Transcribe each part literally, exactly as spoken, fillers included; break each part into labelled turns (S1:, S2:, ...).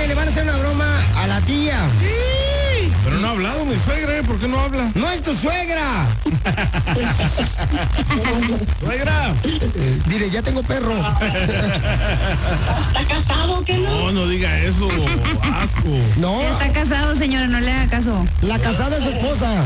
S1: que le van a hacer una broma a la tía.
S2: Sí. Pero no ha hablado mi suegra, ¿eh? ¿Por qué no habla?
S1: ¡No es tu suegra!
S2: ¡Suegra!
S1: Eh, dile, ya tengo perro.
S3: ¿Está casado o qué no?
S2: No, no diga eso, asco.
S1: No.
S4: Sí, está casado, señora, no le haga caso.
S1: La casada es su esposa.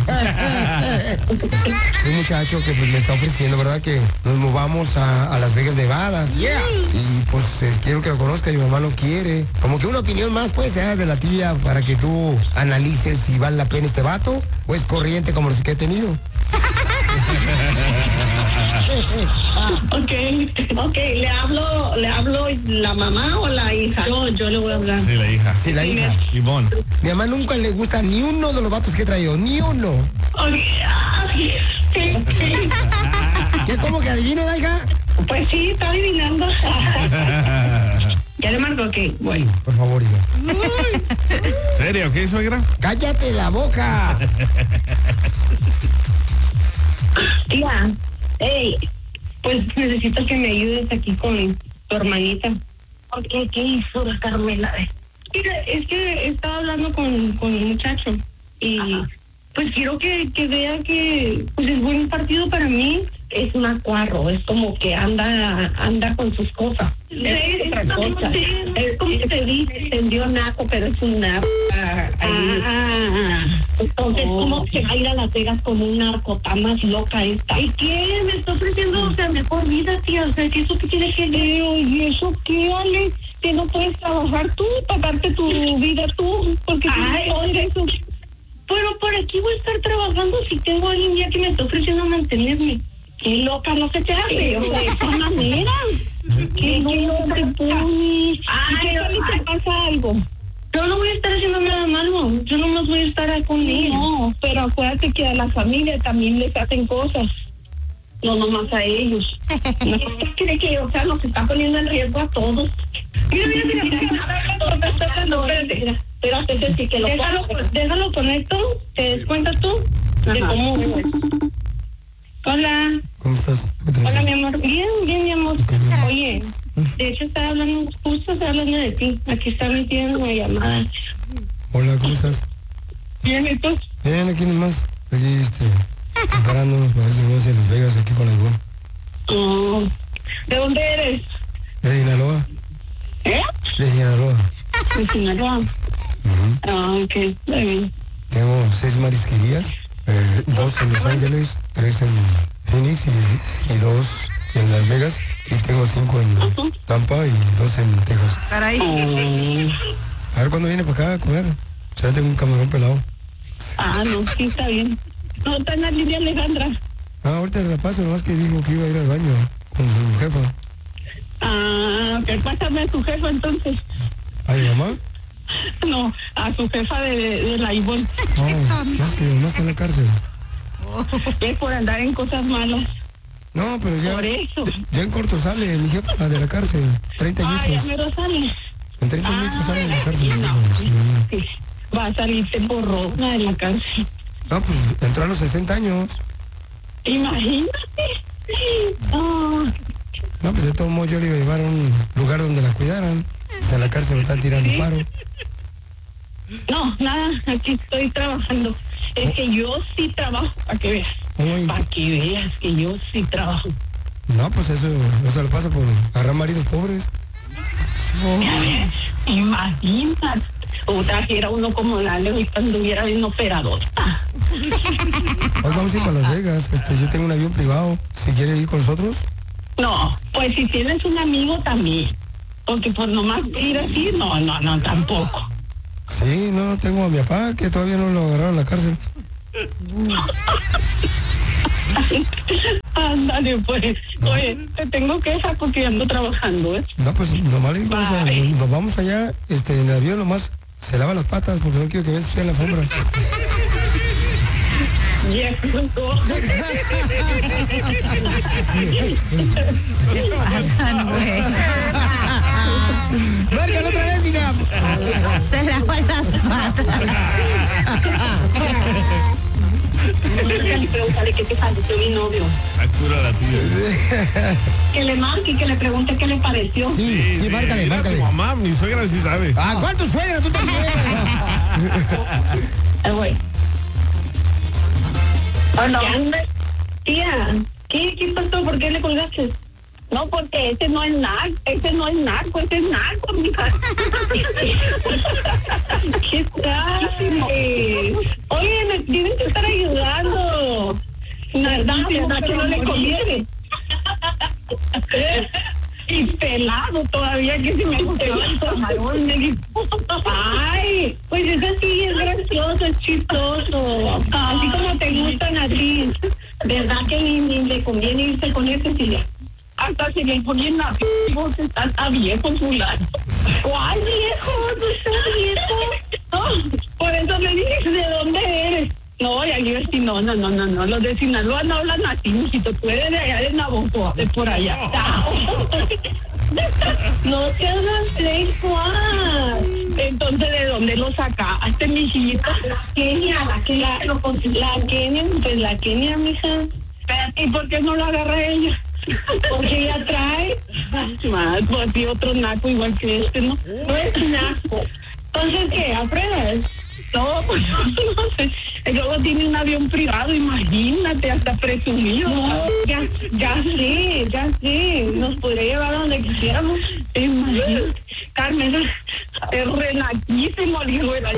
S1: Un muchacho que pues me está ofreciendo, ¿verdad? Que nos movamos a, a Las Vegas, Nevada.
S4: Yeah.
S1: Y pues eh, quiero que lo conozca, mi mamá lo quiere. Como que una opinión más, pues, sea de la tía para que tú analices si vale la pena este vato o es corriente como los que he tenido.
S3: Ok, ok, ¿le hablo, le hablo la mamá o la hija? Yo, yo le voy a hablar.
S2: Sí, la hija.
S1: Sí, la hija.
S2: Ivonne.
S1: Mi mamá nunca le gusta ni uno de los vatos que he traído, ni uno.
S3: Ok, ay, sí, sí.
S1: ¿Qué, cómo que adivino, la hija?
S3: Pues sí, está adivinando. ¿Ya le marco? Ok, bueno.
S1: Por favor, hija.
S2: ¿Serio? ¿Qué, suegra?
S1: ¡Cállate la boca!
S3: Tía, hey, pues necesito que me ayudes aquí con tu hermanita. ¿Qué, qué hizo la Carmela? Mira, es que estaba hablando con, con el muchacho y Ajá. pues quiero que, que vea que pues es buen partido para mí. Es un acuarro, es como que anda anda con sus cosas. Es sí, otra cosa. Sí, es como que te dice, tendió naco, pero es un narco. Ah, ah, entonces, oh, como que va a ir a Las Vegas con un narco, está más loca esta. ¿Y qué? Me está ofreciendo, o sea, mejor vida, tía. O sea, ¿qué eso qué tiene que ver? ¿Y eso qué, Ale? Que no puedes trabajar tú, pagarte tu vida tú, porque ay, oye, eso. Pero por aquí voy a estar trabajando si tengo a alguien ya que me está ofreciendo mantenerme. ¡Qué loca! No se te hace de esa manera. ¿Qué no te pones? Ay, ¿qué tal te pasa algo? Yo no voy a estar haciendo nada malo. Yo nomás voy a estar con él. No, pero acuérdate que a la familia también les hacen cosas. No nomás a ellos. ¿No cree que, o sea, nos está poniendo en riesgo a todos? Mira, mira, mira, mira, mira, espérate, mira, espérate, sí que lo déjalo, déjalo conecto, te des cuenta tú de cómo. Hola.
S1: ¿Cómo estás?
S3: Hola, mi amor. Bien, bien, mi amor. Oye, de hecho estaba hablando, justo estaba hablando de ti. Aquí está metiendo una llamada.
S1: Hola, ¿cómo estás?
S3: Bien, ¿y tú?
S1: Bien, aquí nomás. Aquí, este, preparándonos para irnos a Las Vegas aquí con la Ivonne.
S3: Oh, ¿de dónde eres?
S1: De Sinaloa.
S3: ¿Eh?
S1: De Sinaloa.
S3: De Sinaloa.
S1: Uh-huh.
S3: Ah, ok, está bien.
S1: Tengo seis marisquerías. Eh, dos en Los Ángeles, tres en Phoenix y, y dos en Las Vegas. Y tengo cinco en uh-huh. Tampa y dos en Texas.
S4: Caray.
S1: Oh. A ver cuándo viene para acá a comer. O sea, tengo un camarón pelado.
S3: Ah, no, sí, está bien. No, está en la línea Alejandra.
S1: Ah, ahorita la paso, nomás que dijo que iba a ir al baño con su jefa.
S3: Ah, ok, pásame a su jefa entonces.
S1: ¿A mi mamá?
S3: No, a su jefa de, de, de la Ivonne.
S1: No, no, es que mi mamá está en la cárcel.
S3: Es por andar en cosas malas.
S1: No, pero ya.
S3: Por eso.
S1: Ya en corto sale mi jefa de la cárcel. treinta
S3: ah,
S1: minutos.
S3: Ah, ya me lo sale.
S1: En treinta
S3: ah,
S1: minutos sale de la cárcel.
S3: No,
S1: sí.
S3: Sí. Va a salirte borrona de la cárcel.
S1: No, pues entró a los sesenta años.
S3: Imagínate. Oh.
S1: No, pues de todo modo yo le iba a llevar a un lugar donde la cuidaran. En la cárcel me están tirando
S3: ¿Sí?
S1: paro.
S3: No, nada, aquí estoy trabajando. Es que yo sí trabajo, para que veas.
S1: Uy.
S3: Para que veas que yo sí trabajo.
S1: No, pues eso, eso lo pasa por agarrar maridos pobres.
S3: Oh. Imagínate. O trajera uno como la Leo y anduviera bien operador.
S1: Hoy vamos a ir para Las Vegas. Este, yo tengo un avión privado. Si quiere ir con nosotros.
S3: No, pues si tienes un amigo también. Porque por nomás ir así, no, no, no, tampoco.
S1: Sí, no, tengo a mi papá que todavía no lo agarraron en la cárcel.
S3: Ándale, pues. No. Oye, te tengo que dejar porque ando trabajando, ¿eh?
S1: No, pues nomás le digo, o sea, nos vamos allá, este, en el avión nomás se lava las patas porque no quiero que veas en la alfombra.
S3: Yeah.
S4: ¿Qué pasan, güey?
S1: ¡Márcalo otra vez, hija!
S4: Se lavan las patas.
S3: Y pregúntale qué te pareció mi novio.
S2: Factura la tía.
S3: Que le marque y que le pregunte qué le pareció.
S1: Sí, sí, márcale,
S2: Mira,
S1: márcale.
S2: tu mamá, mi suegra sí sabe.
S1: Ah, ¿cuál tu suegra? Tú también.
S3: Ah, güey. Hola. ¿Qué anda? Tía, ¿qué, ¿qué pasó? ¿Por qué le colgaste? No, porque ese no es narco, ese no es narco, ese es narco, mija. ¿Qué tal? Oye, me tienes que estar ayudando. ¿Verdad? ¿Verdad que no le conviene? Y pelado todavía, que se me gustaba el camarón. Ay, pues eso sí es gracioso, es chistoso. Así como te gustan a ti. ¿Verdad que ni, ni le conviene irse con ese, Silvia? Hasta se le ponen a p***, vos estás a viejo, fulano. ¿Cuál viejo? ¿Tú estás viejo? No, por eso le dije, ¿de dónde eres? No, y aquí sí, no, no, no, no, no, los de Sinaloa no hablan así, mijito, tú eres de allá de Navajo, de por allá. No te hagas de Juan. Entonces, ¿de dónde lo sacaste, mijito? La Kenia, la Kenia, la, la Kenia, pues la Kenia, mija. Espérate, ¿y por qué no lo agarra ella? Porque ella trae más, pues sí, otro naco igual que este, ¿no? No es naco. Entonces, ¿qué? ¿Apruebas? No, pues no sé. Luego tiene un avión privado, imagínate, hasta presumido. No, ya, ya sé, ya sé. Nos podría llevar a donde quisiéramos. Imagínate. Carmen, es renaquísimo, el hijo de la...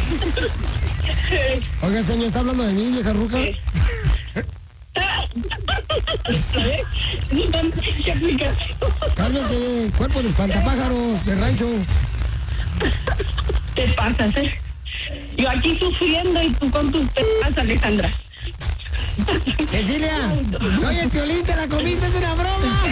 S1: Oiga, señor, ¿está hablando de mí, vieja ruca?
S3: ¿Sabes? ¿Qué aplicación?
S1: Cálmese, cuerpo de espantapájaros de rancho.
S3: Te pasas, ¿eh? Yo aquí sufriendo y tú con tus pedas, Alejandra.
S1: Cecilia, soy el Piolín, te la comiste, es una broma.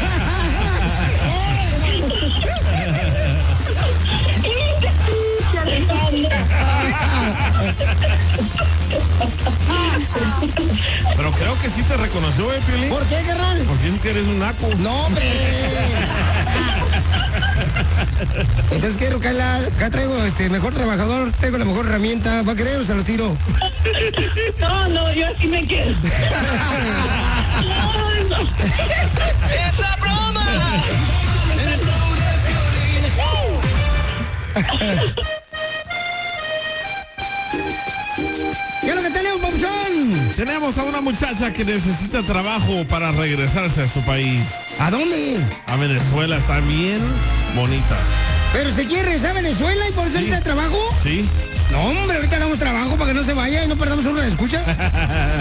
S2: Pero creo que sí te reconoció, ¿eh, Piolín?
S1: ¿Por qué, carnal?
S2: Porque dijo que eres un naco.
S1: No, hombre. Entonces, ¿qué, Rucala? Acá traigo este mejor trabajador, traigo la mejor herramienta. ¿Va a querer o se lo tiro?
S3: No, no, yo así me quedo. No, no. ¡Es la broma!
S1: ¿Qué es lo que tenemos, papuchón?
S2: Tenemos a una muchacha que necesita trabajo para regresarse a su país.
S1: ¿A dónde?
S2: A Venezuela, está bien bonita.
S1: ¿Pero se quiere regresar a Venezuela y por eso
S2: Sí.
S1: necesita trabajo?
S2: ¿Sí?
S1: No, hombre, ahorita damos trabajo para que no se vaya y no perdamos una de escucha.